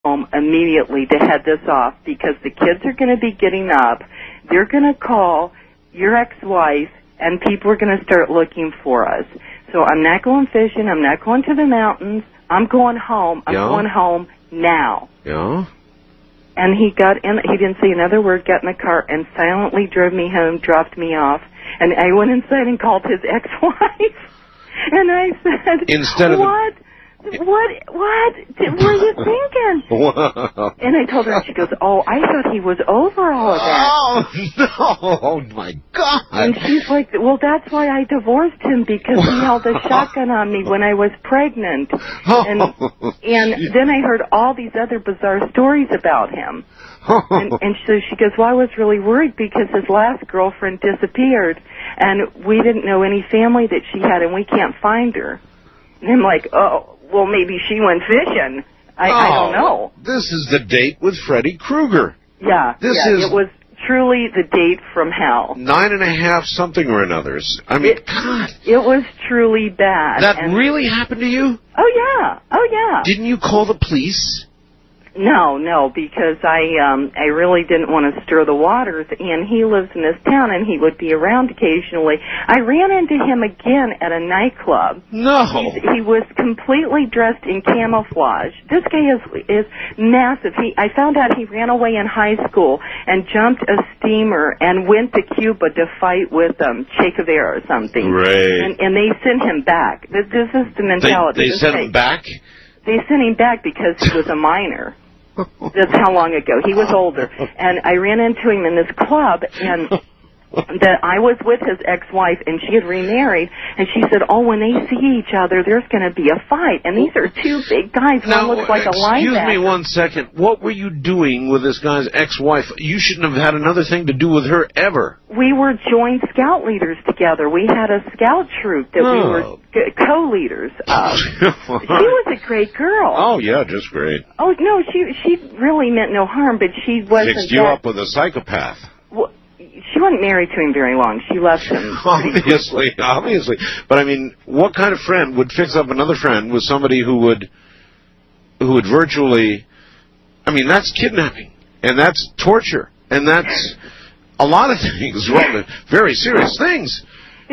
home immediately to head this off because the kids are going to be getting up. They're going to call your ex-wife, and people are going to start looking for us. So I'm not going fishing. I'm not going to the mountains. I'm going home. I'm going home now. Yeah. And he got in. He didn't say another word, got in the car, and silently drove me home, dropped me off. And I went inside and called his ex-wife. And I said, Instead of what? What were you thinking? And I told her, and she goes, oh, I thought he was over all of that. Oh, no. Oh, my God. And she's like, well, that's why I divorced him, because he held a shotgun on me when I was pregnant. And then I heard all these other bizarre stories about him. And so she goes, well, I was really worried because his last girlfriend disappeared, and we didn't know any family that she had, and we can't find her. And I'm like, oh, well, maybe she went fishing. I don't know. This is the date with Freddy Krueger. Yeah, it was truly the date from hell. 9.5 something or another's. I mean, God. It was truly bad. That really happened to you? Oh, yeah. Didn't you call the police? No, because I really didn't want to stir the waters, and he lives in this town, and he would be around occasionally. I ran into him again at a nightclub. No. He was completely dressed in camouflage. This guy is massive. I found out he ran away in high school and jumped a steamer and went to Cuba to fight with Che Guevara or something. Right. And they sent him back. This is the mentality. They sent him back? They sent him back because he was a minor. That's how long ago. He was older. And I ran into him in this club, and I was with his ex-wife, and she had remarried, and she said, oh, when they see each other, there's going to be a fight. And these are two big guys. One looks like a linebacker. Excuse me 1 second. What were you doing with this guy's ex-wife? You shouldn't have had another thing to do with her ever. We were joint scout leaders together. We had a scout troop that we were co-leaders of. She was a great girl. Oh, yeah, just great. Oh, no, she really meant no harm, but she wasn't. Fixed you up with a psychopath. Well, she wasn't married to him very long. She left him. Obviously. But, I mean, what kind of friend would fix up another friend with somebody who would virtually... I mean, that's kidnapping, and that's torture, and that's a lot of things, very serious things.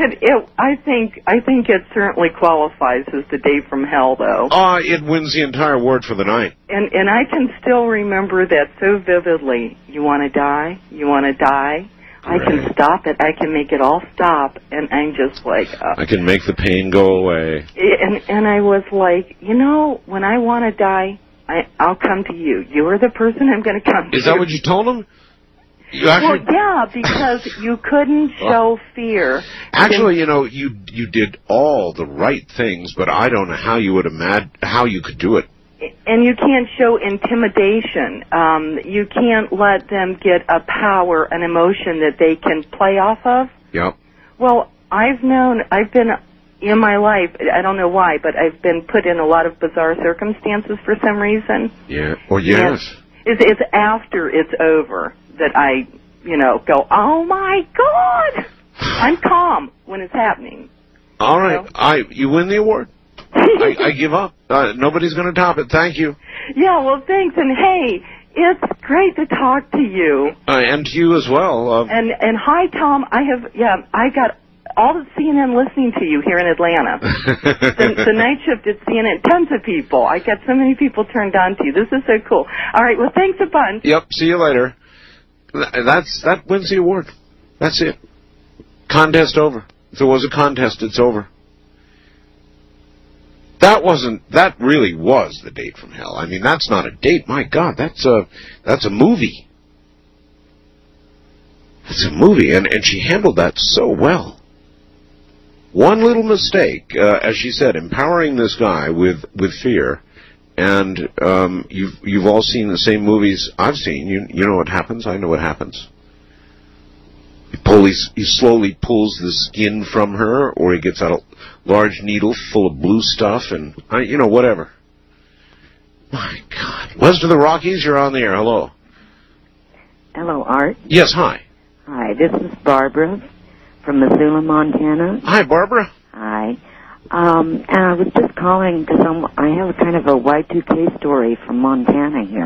I think it certainly qualifies as the date from hell, though. It wins the entire award for the night. And I can still remember that so vividly. You want to die? You want to die? I can stop it. I can make it all stop. And I'm just like... I can make the pain go away. And I was like, when I want to die, I'll come to you. You are the person I'm going to come to. Is that what you told him? Well, yeah, because you couldn't show fear. Actually, you did all the right things, but I don't know how you would how you could do it. And you can't show intimidation. You can't let them get a power, an emotion that they can play off of. Yep. Well, I've been in my life, I don't know why, but I've been put in a lot of bizarre circumstances for some reason. Yeah. Or yes. It's after it's over that I, go, oh my God! I'm calm when it's happening. All right. You win the award. I give up. Nobody's going to top it. Thank you. Yeah, well, thanks. And hey, it's great to talk to you. And to you as well. And hi, Tom. I got all the CNN listening to you here in Atlanta. the night shift at CNN, tons of people. I got so many people turned on to you. This is so cool. All right, well, thanks a bunch. Yep, see you later. That wins the award. That's it. Contest over. If there was a contest, it's over. That really was the date from hell. I mean, that's not a date. My God, that's a movie. That's a movie, and she handled that so well. One little mistake, as she said, empowering this guy with fear, and you've all seen the same movies I've seen. You know what happens. I know what happens. He slowly pulls the skin from her, or he gets out a large needle full of blue stuff, and whatever. My God, west of the Rockies, you're on the air. Hello. Hello, Art. Yes, hi. Hi, this is Barbara from Missoula, Montana. Hi, Barbara. Hi. And I was just calling because I have kind of a Y2K story from Montana here.